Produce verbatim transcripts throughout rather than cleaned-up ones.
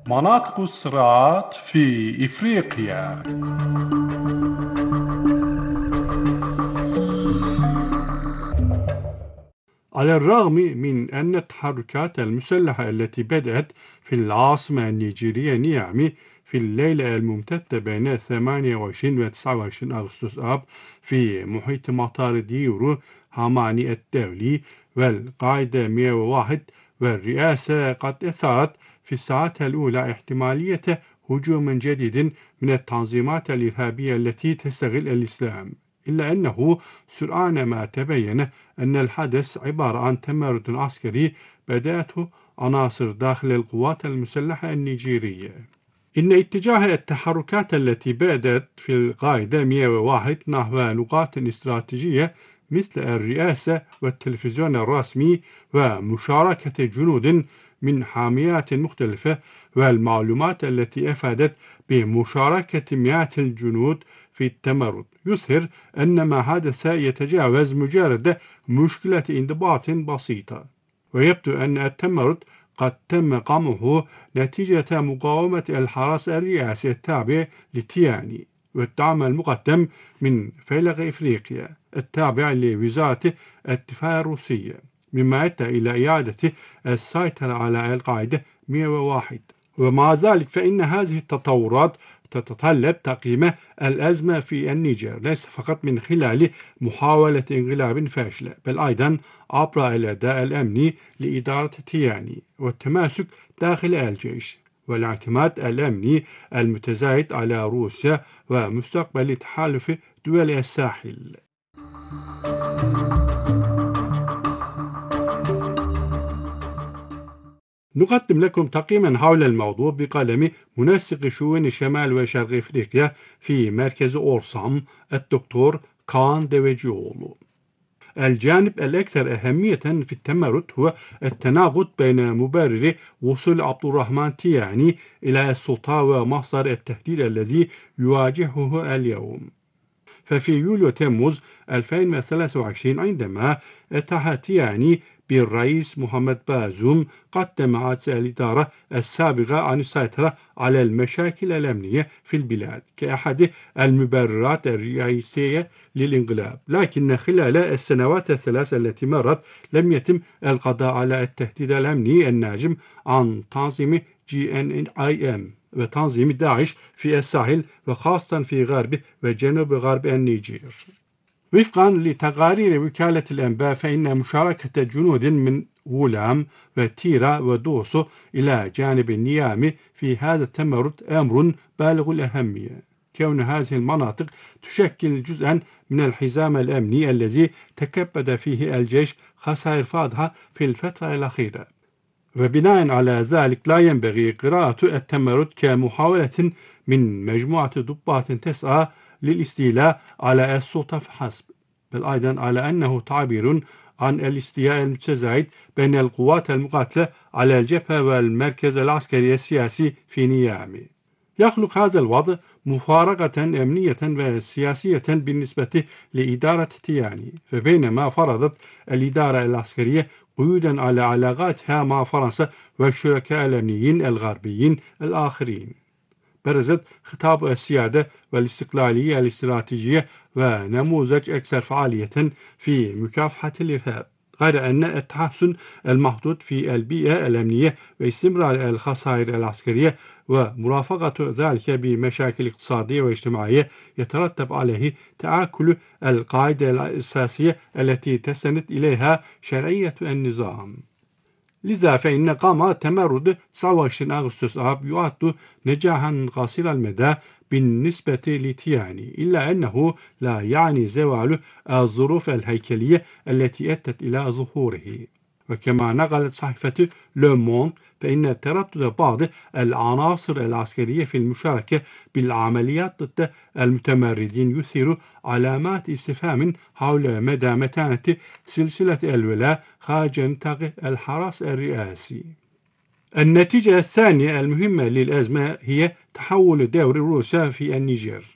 مناطق الصراعات في إفريقيا. على الرغم من أن التحركات المسلحة التي بدأت في العاصمة النيجيرية نيامي في الليلة الممتدة بين ثمانية وعشرين و تسعة وعشرين أغسطس آب في محيط مطار ديورو هاماني الدولي والقاعدة مئة وواحد والرئاسة قد أثارت في الساعات الأولى احتمالية هجوم جديد من التنظيمات الإرهابية التي تستغل الإسلام، إلا أنه سرعان ما تبين أن الحدث عبارة عن تمرد عسكري بدأته عناصر داخل القوات المسلحة النيجيرية. إن اتجاه التحركات التي بدأت في القاعدة مئة وواحد نحو نقاط استراتيجية مثل الرئاسة والتلفزيون الرسمي ومشاركة جنود من حاميات مختلفة والمعلومات التي أفادت بمشاركة مئات الجنود في التمرد يظهر أن ما حدث يتجاوز مجرد مشكلة انضباط بسيطة، ويبدو أن التمرد قد تم قمعه نتيجة مقاومة الحرس الرئاسي التابع لتياني والدعم المقدم من فيلق إفريقيا التابع لوزارة الدفاع الروسية، مما أدى إلى إعادة السيطرة على القاعدة مئة وواحد. ومع ذلك فإن هذه التطورات تتطلب تقييم الأزمة في النيجر ليس فقط من خلال محاولة انقلاب فاشلة، بل أيضا عبر الأداء الأمني لإدارة تياني والتماسك داخل الجيش والاعتماد الأمني المتزايد على روسيا ومستقبل تحالف دول الساحل. نقدم لكم تقييما حول الموضوع بقلم منسق شؤون شمال وشرق إفريقيا في مركز أورسام الدكتور كان ديفيجيولو. الجانب الأكثر أهمية في التمرد هو التناقض بين مبرر وصول عبد الرحمن تياني إلى السلطة ومصدر التهديد الذي يواجهه اليوم. ففي يوليو تموز ألفين وثلاثة وعشرين عندما اتاح تياني بالرئيس محمد بازوم قدم عجز الإدارة السابقة عن السيطرة على المشاكل الأمنية في البلاد كأحد المبررات الرئيسية للانقلاب، لكن خلال السنوات الثلاث التي مرت لم يتم القضاء على التهديد الأمني الناجم عن تنظيم جي إن آي إم وتنظيم داعش في الساحل وخاصة في غرب وجنوب غرب النيجر. وفقا لتقارير وكالة الأنباء فإن مشاركة جنود من غولام وتيرا ودوسو إلى جانب النيامي في هذا التمرد أمر بالغ الأهمية، كون هذه المناطق تشكل جزءا من الحزام الأمني الذي تكبد فيه الجيش خسائر فاضحة في الفترة الأخيرة. وبناء على ذلك لا ينبغي قراءة التمرد كمحاولة من مجموعة ضباط تسعى للاستيلاء على السلطة فحسب، بل أيضا على أنه تعبير عن الاستياء المتزايد بين القوات المقاتلة على الجبهة والمركز العسكري السياسي في نيامي. يخلق هذا الوضع مفارقة أمنية وسياسية بالنسبة لإدارة تياني، فبينما فرضت الإدارة العسكرية قيودا على علاقاتها مع فرنسا والشركاء الأمنيين الغربيين الآخرين، برزت خطاب السيادة والاستقلالية الاستراتيجية ونموذج أكثر فعالية في مكافحة الإرهاب، غير أن التحسن المحدود في البيئة الأمنية واستمرار الخسائر العسكرية ومرافقة ذلك بمشاكل اقتصادية واجتماعية يترتب عليه تآكل القاعدة الأساسية التي تستند إليها شرعية النظام. لذا فإن قام تمرد تسعة وعشرين أغسطس آب يعد نجاحا قصير المدى بالنسبة لتياني، إلا أنه لا يعني زوال الظروف الهيكلية التي أدت إلى ظهوره. وكما نقلت صحيفة لو موند فإن تردد بعض العناصر العسكرية في المشاركة بالعمليات ضد المتمردين يثير علامات استفهام حول مدى متانة سلسلة الولاء خارج نطاق الحرس الرئاسي. النتيجة الثانية المهمة للأزمة هي تحول دور روسيا في النيجر.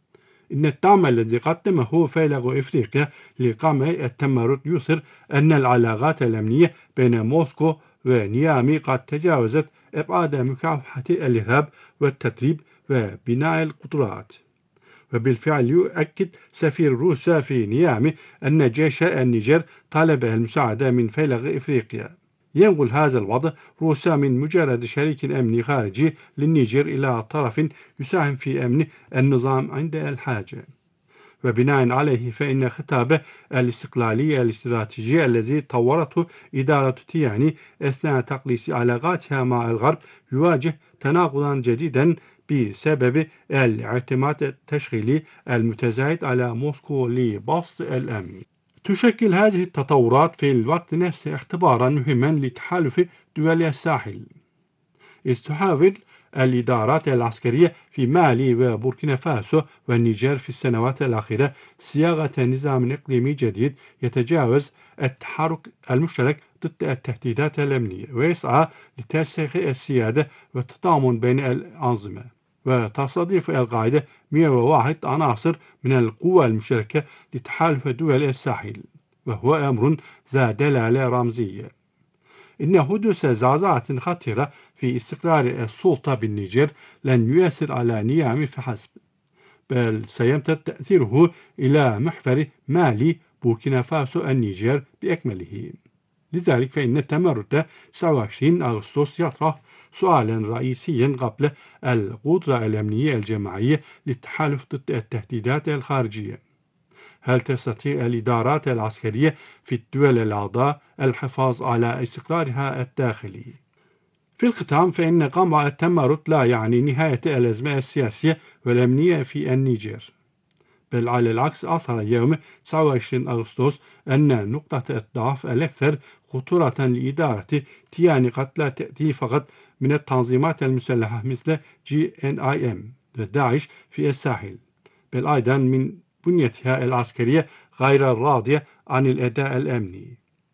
إن الدعم الذي قدمه فيلق إفريقيا لقمع التمرد يظهر أن العلاقات الأمنية بين موسكو ونيامي قد تجاوزت إبعاد مكافحة الإرهاب والتدريب وبناء القدرات. وبالفعل يؤكد سفير روسيا في نيامي أن جيش النيجر طلب المساعدة من فيلق إفريقيا. ينقل هذا الوضع روسيا من مجرد شريك أمني خارجي للنيجر إلى طرف يساهم في أمن النظام عند الحاجة. وبناء عليه فإن خطاب الاستقلالية الاستراتيجي الذي طورته إدارة تياني أثناء تقليص علاقاتها مع الغرب يواجه تناقضا جديدا بسبب الاعتماد التشغيلي المتزايد على موسكو لبسط الأمن. تشكل هذه التطورات في الوقت نفسه اختبارا مهما لتحالف دول الساحل، إذ تحاول الإدارات العسكرية في مالي وبوركينا فاسو والنيجر في السنوات الأخيرة صياغة نظام إقليمي جديد يتجاوز التحرك المشترك ضد التهديدات الأمنية، ويسعى لترسيخ السيادة والتضامن بين الأنظمة. وتستضيف القاعدة مئة وواحد عناصر من القوى المشتركة لتحالف دول الساحل، وهو أمر ذا دلالة رمزية. إن حدوث زعزعة خطيرة في استقرار السلطة بالنيجر لن يؤثر على نيامي فحسب، بل سيمتد تأثيره إلى محور مالي بوركينا فاسو النيجر بأكمله. لذلك فإن تمرد تسعة وعشرين أغسطس يطرح سؤالا رئيسيا قبل القدرة الأمنية الجماعية للتحالف ضد التهديدات الخارجية. هل تستطيع الإدارات العسكرية في الدول الأعضاء الحفاظ على استقرارها الداخلي؟ في الختام فإن قمع التمرد لا يعني نهاية الأزمة السياسية والأمنية في النيجر، بل على العكس أظهر يوم تسعة وعشرين أغسطس أن نقطة الضعف الأكثر خطورة لإدارة تياني قد لا تأتي فقط من التنظيمات المسلحة مثل جي إن آي إم وداعش في الساحل، بل أيضا من بنيتها العسكرية غير الراضية عن الأداء الأمني.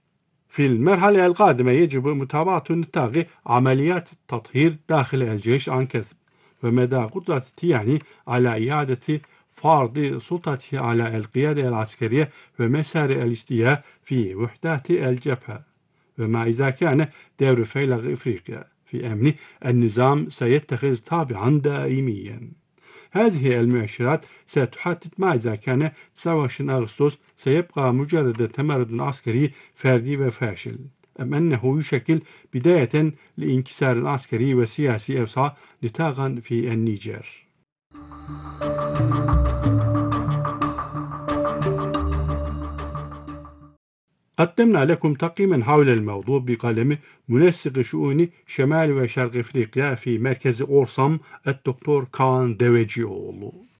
في المرحلة القادمة يجب متابعة نطاق عمليات التطهير داخل الجيش عن كثب، ومدى قدرة تياني على إعادة فرض سلطته على القيادة العسكرية ومسار الاستيلاء في وحدات الجبهة، وما إذا كان دور فيلق إفريقيا في أمن النظام سيتخذ طابعا دائميا. هذه المؤشرات ستحدد ما إذا كان تسعة وعشرين أغسطس سيبقى مجرد تمرد عسكري فردي وفاشل، أم أنه يشكل بداية لانكسار عسكري وسياسي أوسع نطاقا في النيجر. قدمنا لكم تقييما حول الموضوع بقلم منسق شؤون شمال وشرق إفريقيا في مركز أورسام الدكتور كان دويجيولو.